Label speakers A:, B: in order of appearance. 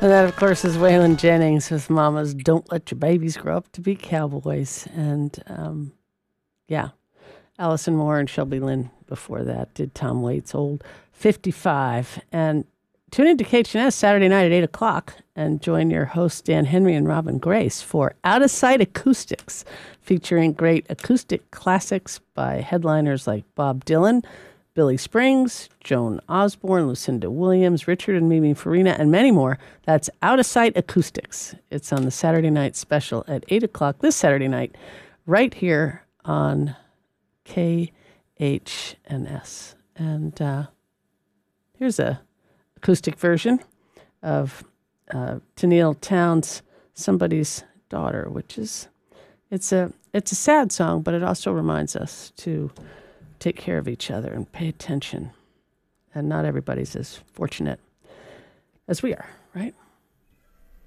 A: And that, of course, is Waylon Jennings with Mamas Don't Let Your Babies Grow Up to Be Cowboys. And yeah, Allison Moore and Shelby Lynn before that did Tom Waits' Old 55. And tune in to KHNS Saturday night at 8 o'clock and join your hosts Dan Henry and Robin Grace for Out of Sight Acoustics, featuring great acoustic classics by headliners like Bob Dylan, Billy Springs, Joan Osborne, Lucinda Williams, Richard and Mimi Farina, and many more. That's Out of Sight Acoustics. It's on the Saturday night special at 8 o'clock this Saturday night, right here on KHNS. And here's a acoustic version of Tenille Townes' Somebody's Daughter, which is it's a sad song, but it also reminds us to take care of each other and pay attention. And not everybody's as fortunate as we are, right?